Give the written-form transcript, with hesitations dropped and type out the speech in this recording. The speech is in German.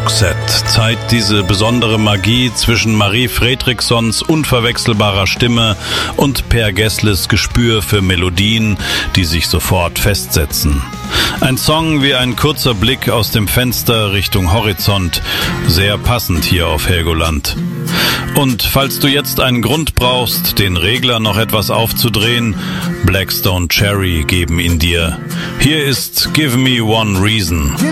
Boxset zeigt diese besondere Magie zwischen Marie Fredrikssons unverwechselbarer Stimme und Per Gessles Gespür für Melodien, die sich sofort festsetzen. Ein Song wie ein kurzer Blick aus dem Fenster Richtung Horizont, sehr passend hier auf Helgoland. Und falls du jetzt einen Grund brauchst, den Regler noch etwas aufzudrehen, Blackstone Cherry geben ihn dir. Hier ist Give Me One Reason.